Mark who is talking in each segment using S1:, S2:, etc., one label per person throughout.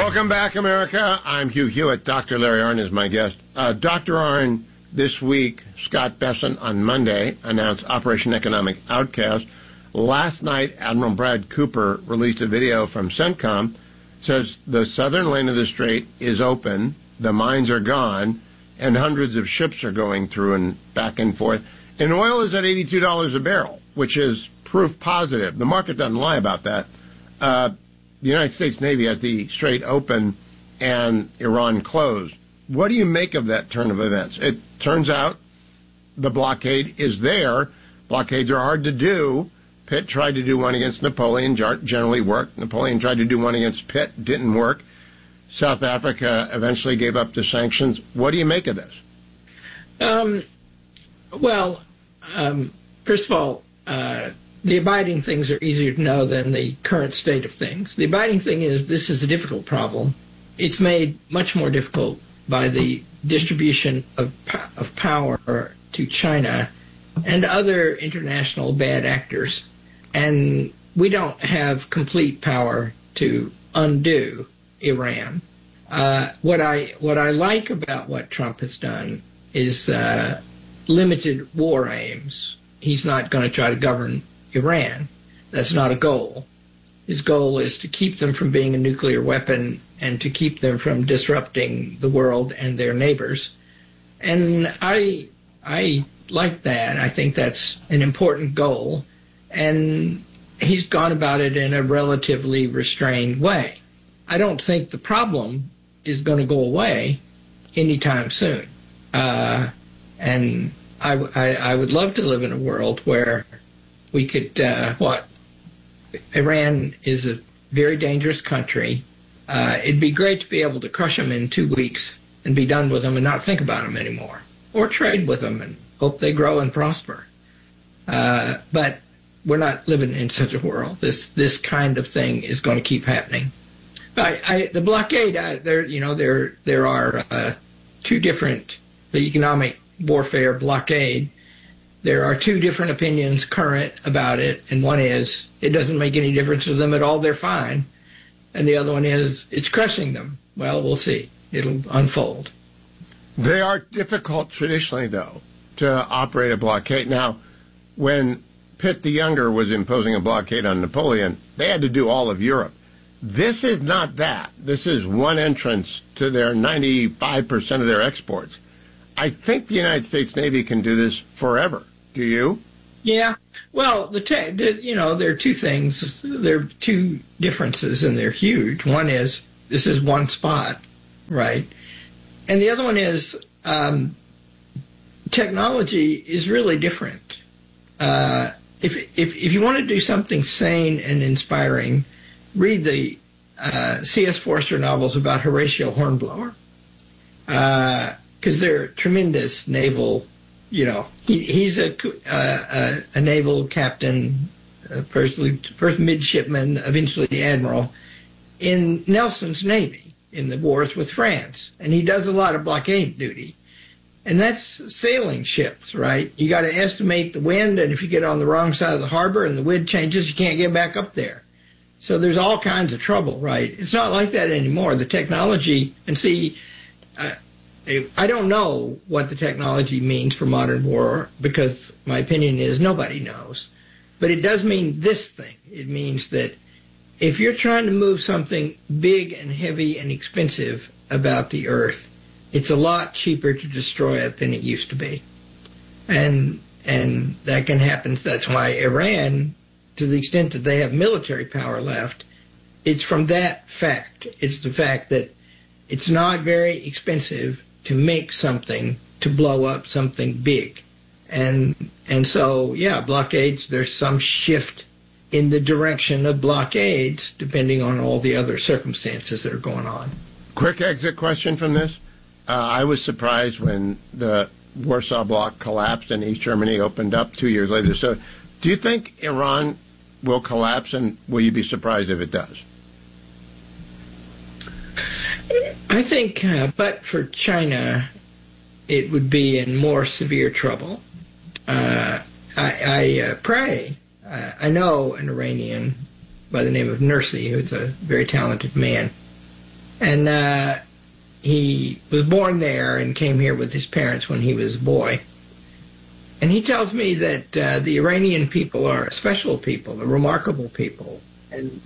S1: Welcome back, America. I'm Hugh Hewitt. Dr. Larry Arnn is my guest. Dr. Arnn, this week, Scott Bessent on Monday announced Operation Economic Outcast. Last night, Admiral Brad Cooper released a video from CENTCOM, says the southern lane of the strait is open, the mines are gone, and hundreds of ships are going through and back and forth. And oil is at $82 a barrel, which is proof positive. The market doesn't lie about that. The United States Navy has the strait open and Iran closed. What do you make of that turn of events? It turns out the blockade is there. Blockades are hard to do. Pitt tried to do one against Napoleon, generally worked. Napoleon tried to do one against Pitt, didn't work. South Africa eventually gave up the sanctions. What do you make of this?
S2: First of all, the abiding things are easier to know than the current state of things. The abiding thing is this is a difficult problem. It's made much more difficult by the distribution of power to China and other international bad actors. And we don't have complete power to undo Iran. What I like about what Trump has done is limited war aims. He's not going to try to govern Iran. That's not a goal. His goal is to keep them from being a nuclear weapon and to keep them from disrupting the world and their neighbors. And I like that. I think that's an important goal. And he's gone about it in a relatively restrained way. I don't think the problem is going to go away anytime soon. And I would love to live in a world where we could, Iran is a very dangerous country. It'd be great to be able to crush them in 2 weeks and be done with them and not think about them anymore, or trade with them and hope they grow and prosper. But we're not living in such a world. This kind of thing is going to keep happening. The blockade, there are two different, the economic warfare blockade. There are two different opinions current about it, and one is it doesn't make any difference to them at all, they're fine. And the other one is it's crushing them. Well, we'll see. It'll unfold.
S1: They are difficult traditionally, though, to operate a blockade. Now, when Pitt the Younger was imposing a blockade on Napoleon, they had to do all of Europe. This is not that. This is one entrance to their 95% of their exports. I think the United States Navy can do this forever. Do you?
S2: Yeah. Well, there are two things. There are two differences, and they're huge. One is this is one spot, right? And the other one is technology is really different. If you want to do something sane and inspiring, read the C.S. Forster novels about Horatio Hornblower, because they're tremendous naval. He's a naval captain, first midshipman, eventually admiral, in Nelson's Navy in the wars with France. And he does a lot of blockade duty. And that's sailing ships, right? You got to estimate the wind, and if you get on the wrong side of the harbor and the wind changes, you can't get back up there. So there's all kinds of trouble, right? It's not like that anymore. The technology, and see, I don't know what the technology means for modern war, because my opinion is nobody knows. But it does mean this thing. It means that if you're trying to move something big and heavy and expensive about the earth, it's a lot cheaper to destroy it than it used to be. And that can happen. That's why Iran, to the extent that they have military power left, it's from that fact. It's the fact that it's not very expensive to make something, to blow up something big. And so, yeah, blockades, there's some shift in the direction of blockades, depending on all the other circumstances that are going on.
S1: Quick exit question from this. I was surprised when the Warsaw Bloc collapsed and East Germany opened up 2 years later. So do you think Iran will collapse, and will you be surprised if it does?
S2: I think, but for China, it would be in more severe trouble. I pray. I know an Iranian by the name of Nursi, who's a very talented man, And he was born there and came here with his parents when he was a boy. And he tells me that the Iranian people are a special people, a remarkable people, and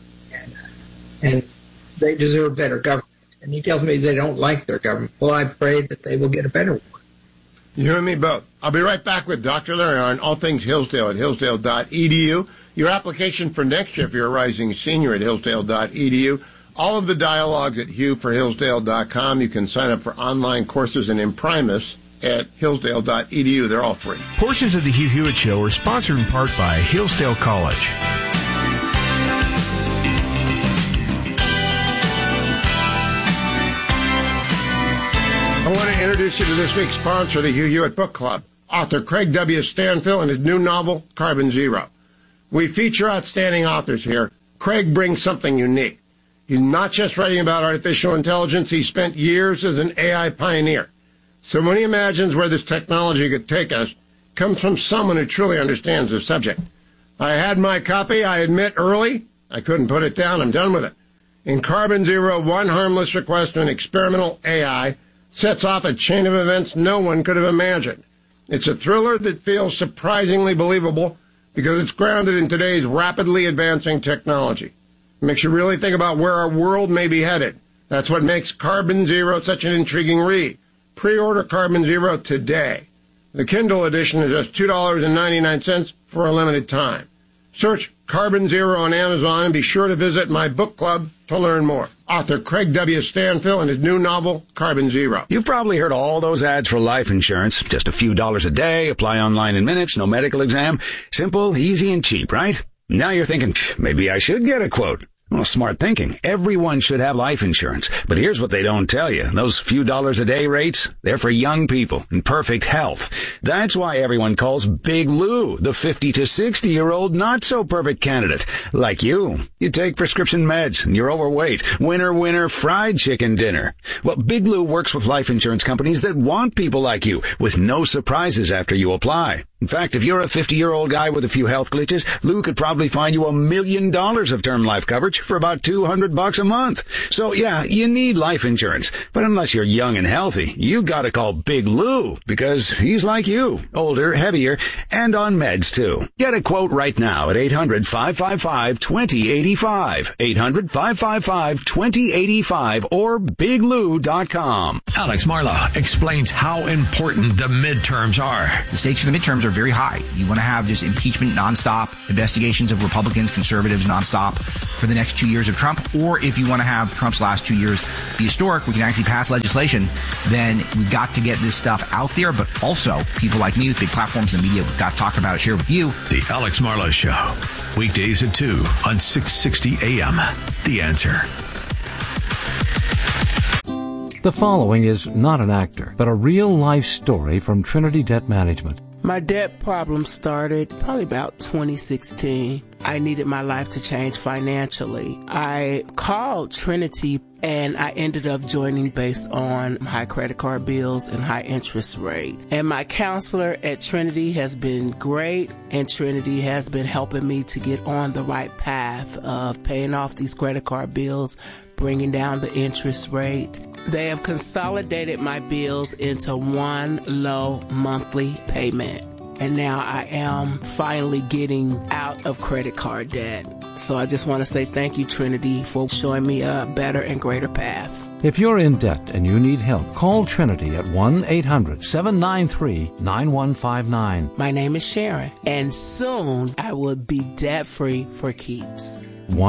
S2: they deserve better government. And he tells me they don't like their government. Well, I pray that they will get a better one.
S1: You and me both. I'll be right back with Dr. Larry Arnn, all things Hillsdale at hillsdale.edu. Your application for next year if you're a rising senior at hillsdale.edu. All of the dialogues at hughforhillsdale.com. You can sign up for online courses and Imprimis at hillsdale.edu. They're all free.
S3: Portions of the Hugh Hewitt Show are sponsored in part by Hillsdale College.
S1: I want to introduce you to this week's sponsor, the Hugh Hewitt Book Club, author Craig W. Stanfill and his new novel, Carbon Zero. We feature outstanding authors here. Craig brings something unique. He's not just writing about artificial intelligence. He spent years as an AI pioneer. So when he imagines where this technology could take us, it comes from someone who truly understands the subject. I had my copy, I admit, early. I couldn't put it down. I'm done with it. In Carbon Zero, one harmless request to an experimental AI sets off a chain of events no one could have imagined. It's a thriller that feels surprisingly believable because it's grounded in today's rapidly advancing technology. It makes you really think about where our world may be headed. That's what makes Carbon Zero such an intriguing read. Pre-order Carbon Zero today. The Kindle edition is just $2.99 for a limited time. Search Carbon Zero on Amazon and be sure to visit my book club to learn more. Author Craig W. Stanfill and his new novel, Carbon Zero.
S4: You've probably heard all those ads for life insurance. Just a few dollars a day, apply online in minutes, no medical exam. Simple, easy, and cheap, right? Now you're thinking, maybe I should get a quote. Well, smart thinking. Everyone should have life insurance. But here's what they don't tell you. Those few dollars a day rates, they're for young people in perfect health. That's why everyone calls Big Lou the 50 to 60-year-old not-so-perfect candidate. Like you. You take prescription meds and you're overweight. Winner, fried chicken dinner. Well, Big Lou works with life insurance companies that want people like you with no surprises after you apply. In fact, if you're a 50-year-old guy with a few health glitches, Lou could probably find you $1 million of term life coverage for about $200 a month. So yeah, you need life insurance. But unless you're young and healthy, you gotta call Big Lou because he's like you, older, heavier, and on meds too. Get a quote right now at 800-555-2085. 800-555-2085 or biglou.com.
S3: Alex Marla explains how important the midterms are.
S5: The stakes for the midterms are very high. You want to have just impeachment nonstop, investigations of Republicans, conservatives nonstop for the next 2 years of Trump. Or if you want to have Trump's last 2 years be historic, we can actually pass legislation, then we've got to get this stuff out there. But also, people like me with big platforms in the media, we've got to talk about it, share with you.
S3: The Alex Marla Show. Weekdays at 2 on 660 AM. The Answer.
S6: The following is not an actor, but a real-life story from Trinity Debt Management.
S7: My debt problem started probably about 2016. I needed my life to change financially. I called Trinity and I ended up joining based on high credit card bills and high interest rate. And my counselor at Trinity has been great, and Trinity has been helping me to get on the right path of paying off these credit card bills, bringing down the interest rate. They have consolidated my bills into one low monthly payment. And now I am finally getting out of credit card debt. So I just want to say thank you, Trinity, for showing me a better and greater path.
S6: If you're in debt and you need help, call Trinity at 1-800-793-9159.
S7: My name is Sharon, and soon I will be debt-free for keeps.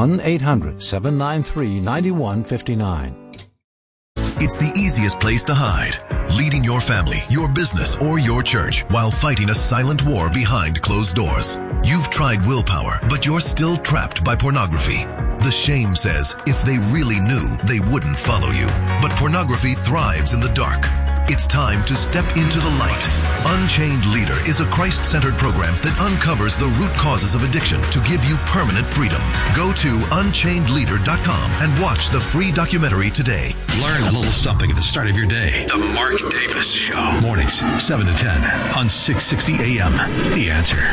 S6: 1-800-793-9159.
S8: It's the easiest place to hide, leading your family, your business, or your church while fighting a silent war behind closed doors. You've tried willpower, but you're still trapped by pornography. The shame says if they really knew, they wouldn't follow you. But pornography thrives in the dark. It's time to step into the light. Unchained Leader is a Christ-centered program that uncovers the root causes of addiction to give you permanent freedom. Go to unchainedleader.com and watch the free documentary today.
S3: Learn a little something at the start of your day. The Mark Davis Show. Mornings, 7 to 10 on 660 AM. The Answer.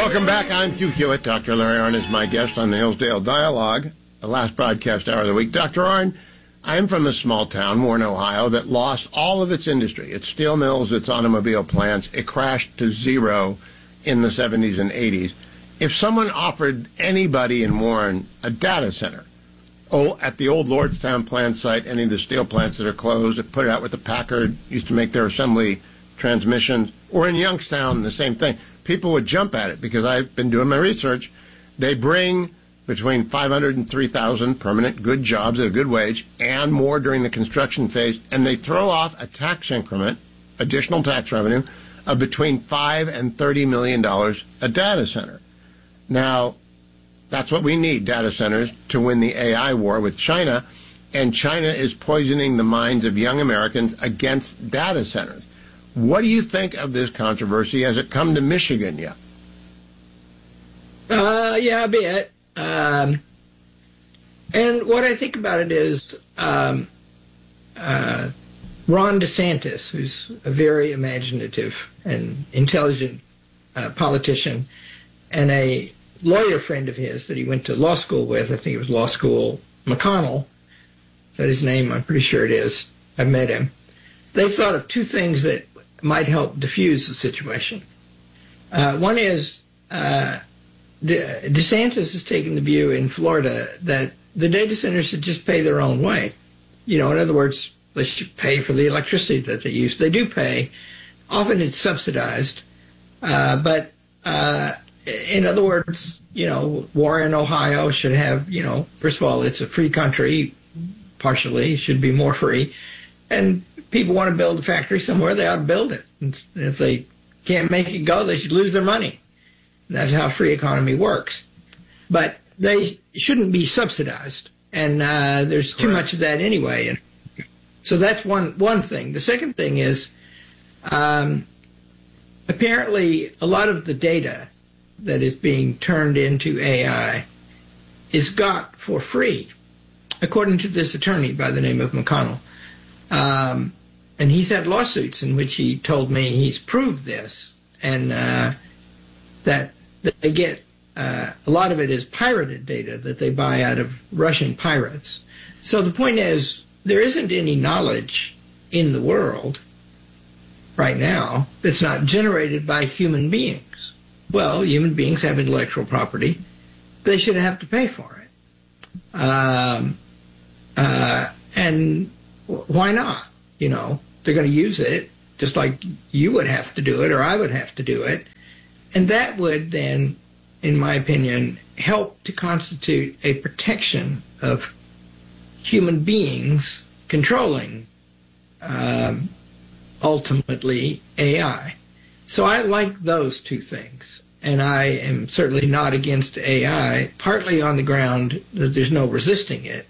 S1: Welcome back. I'm Hugh Hewitt. Dr. Larry Arnn is my guest on the Hillsdale Dialogue, the last broadcast hour of the week. Dr. Arnn, I'm from a small town, Warren, Ohio, that lost all of its industry, its steel mills, its automobile plants. It crashed to zero in the 70s and 80s. If someone offered anybody in Warren a data center, at the old Lordstown plant site, any of the steel plants that are closed, that put it out with the Packard, used to make their assembly transmissions, or in Youngstown, the same thing, people would jump at it because I've been doing my research. They bring between 500 and 3,000 permanent good jobs at a good wage and more during the construction phase, and they throw off a tax increment, additional tax revenue, of between $5 and $30 million a data center. Now, that's what we need, data centers, to win the AI war with China, and China is poisoning the minds of young Americans against data centers. What do you think of this controversy? Has it come to Michigan yet?
S2: Yeah, a bit. And what I think about it is Ron DeSantis, who's a very imaginative and intelligent politician, and a lawyer friend of his that he went to law school with, I think it was law school, McConnell, is that his name? I'm pretty sure it is. I've met him. They've thought of two things that might help diffuse the situation. One is DeSantis has taken the view in Florida that the data centers should just pay their own way. In other words, they should pay for the electricity that they use. They do pay. Often it's subsidized. But in other words, Warren, Ohio should have, first of all, it's a free country, partially, should be more free. And people want to build a factory somewhere, they ought to build it. And if they can't make it go, they should lose their money. That's how a free economy works. But they shouldn't be subsidized. And there's too much of that anyway. And so that's one thing. The second thing is apparently a lot of the data that is being turned into AI is got for free, according to this attorney by the name of McConnell. And he's had lawsuits in which he told me he's proved this, and that they get a lot of it is pirated data that they buy out of Russian pirates. So the point is, there isn't any knowledge in the world right now that's not generated by human beings. Well, human beings have intellectual property. They should have to pay for it. And why not? They're going to use it just like you would have to do it or I would have to do it. And that would then, in my opinion, help to constitute a protection of human beings controlling, ultimately, AI. So I like those two things. And I am certainly not against AI, partly on the ground that there's no resisting it.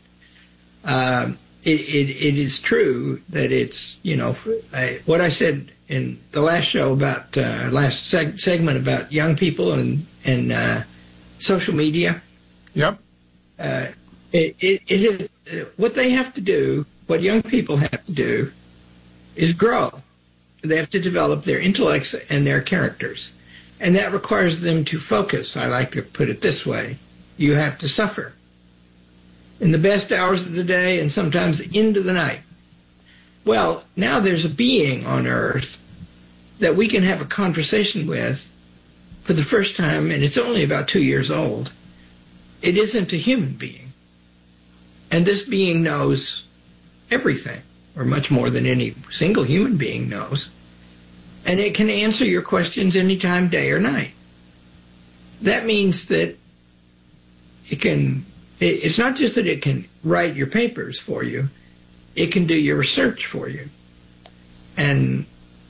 S2: It is true that it's, what I said in the last show about, last segment about young people and social media.
S1: Yep.
S2: It is, what they have to do, what young people have to do, is grow. They have to develop their intellects and their characters. And that requires them to focus. I like to put it this way. You have to suffer in the best hours of the day and sometimes into the night. Well, now there's a being on Earth that we can have a conversation with for the first time, and it's only about 2 years old. It isn't a human being. And this being knows everything, or much more than any single human being knows. And it can answer your questions anytime, day or night. That means that it's not just that it can write your papers for you, it can do your research for you. And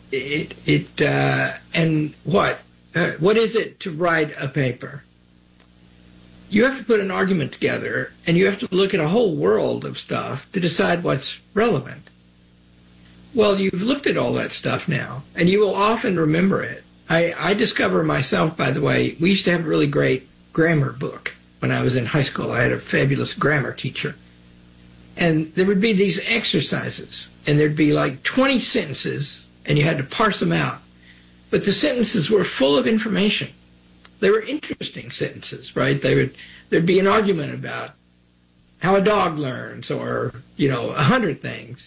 S2: what is it to write a paper? You have to put an argument together, and you have to look at a whole world of stuff to decide what's relevant. Well, you've looked at all that stuff now, and you will often remember it. I discover myself, by the way, we used to have a really great grammar book when I was in high school. I had a fabulous grammar teacher. And there would be these exercises, and there'd be like 20 sentences, and you had to parse them out. But the sentences were full of information. They were interesting sentences, right? There'd be an argument about how a dog learns, or 100 things.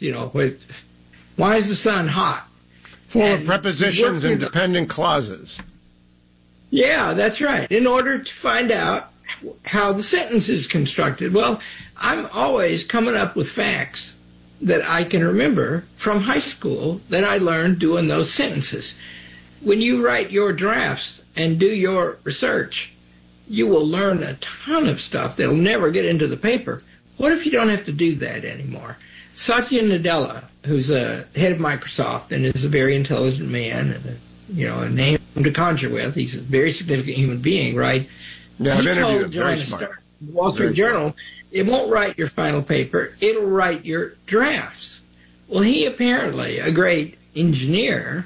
S2: Why is the sun hot?
S1: Full of prepositions and dependent clauses.
S2: Yeah, that's right. In order to find out how the sentence is constructed. Well, I'm always coming up with facts that I can remember from high school that I learned doing those sentences. When you write your drafts and do your research, you will learn a ton of stuff that'll never get into the paper. What if you don't have to do that anymore? Satya Nadella, who's a head of Microsoft and is a very intelligent man and a name to conjure with. He's a very significant human being, right?
S1: Yeah, I've
S2: he
S1: interviewed
S2: told
S1: him. Very smart.
S2: Wall Street Journal, it won't write your final paper, it'll write your drafts. Well, he apparently, a great engineer,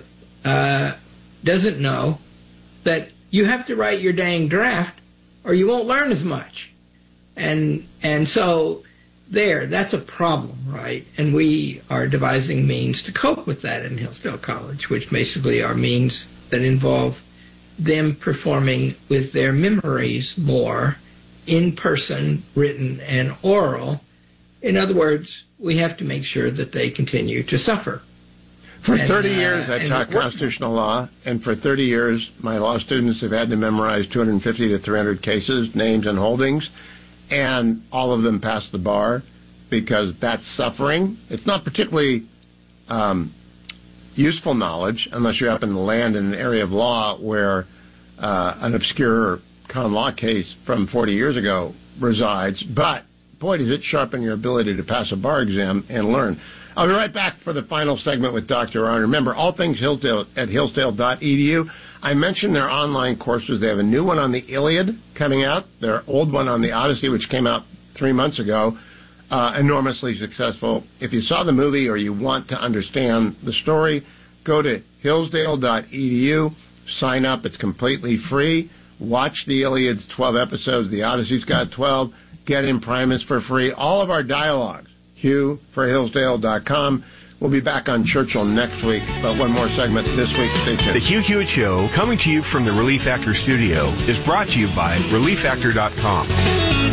S2: doesn't know that you have to write your dang draft or you won't learn as much. And so that's a problem, right? And we are devising means to cope with that in Hillsdale College, which basically are means that involve them performing with their memories more in person, written, and oral. In other words, we have to make sure that they continue to suffer.
S1: For 30 years, I taught constitutional law, and for 30 years, my law students have had to memorize 250 to 300 cases, names, and holdings, and all of them passed the bar because that's suffering. It's not particularly useful knowledge unless you happen to land in an area of law where an obscure common law case from 40 years ago resides. But, boy, does it sharpen your ability to pass a bar exam and learn. I'll be right back for the final segment with Dr. Arnn. Remember, all things Hillsdale at hillsdale.edu. I mentioned their online courses. They have a new one on the Iliad coming out, their old one on the Odyssey, which came out 3 months ago, enormously successful. If you saw the movie or you want to understand the story, go to hillsdale.edu, sign up. It's completely free. Watch the Iliad's 12 episodes. The Odyssey's got 12. Get Imprimis for free. All of our dialogues. Hugh for Hillsdale.com. We'll be back on Churchill next week, but one more segment this week. Stay tuned.
S9: The Hugh Hewitt Show, coming to you from the Relief Factor studio, is brought to you by ReliefFactor.com.